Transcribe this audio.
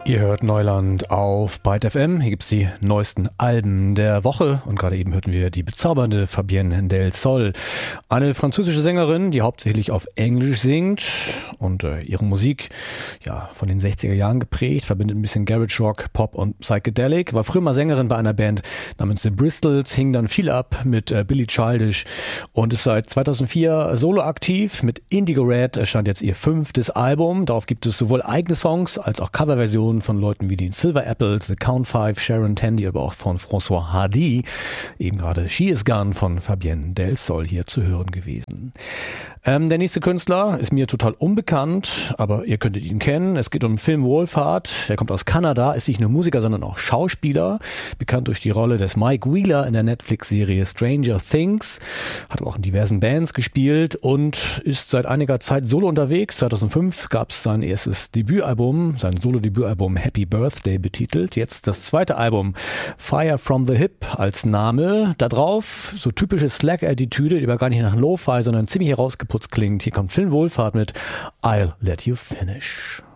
Ihr hört Neuland auf Byte FM. Hier gibt's die neuesten Alben der Woche. Und gerade eben hörten wir die bezaubernde Fabienne Del Sol. Eine französische Sängerin, die hauptsächlich auf Englisch singt und ihre Musik von den 60er Jahren geprägt, verbindet ein bisschen Garage Rock, Pop und Psychedelic. War früher mal Sängerin bei einer Band namens The Bristols, hing dann viel ab mit Billy Childish und ist seit 2004 solo aktiv. Mit Indigo Red erscheint jetzt ihr 5. Album. Darauf gibt es sowohl eigene Songs als auch Coverversionen von Leuten wie den Silver Apples, The Count Five, Sharon Tandy, aber auch von François Hardy. Eben gerade She Is Gone von Fabienne Del Sol hier zu hören gewesen. Der nächste Künstler ist mir total unbekannt, aber ihr könntet ihn kennen. Es geht um Film Wolfhard. Der kommt aus Kanada, ist nicht nur Musiker, sondern auch Schauspieler. Bekannt durch die Rolle des Mike Wheeler in der Netflix-Serie Stranger Things. Hat aber auch in diversen Bands gespielt und ist seit einiger Zeit solo unterwegs. 2005 gab es sein erstes Debütalbum, sein Solo-Debütalbum Happy Birthday betitelt. Jetzt das zweite Album Fire from the Hip als Name. Da drauf so typische Slack-Attitüde, die aber gar nicht nach Lo-Fi, sondern ziemlich herausgeputzt klingt. Hier kommt Film Wolfhard mit I'll Let You Finish.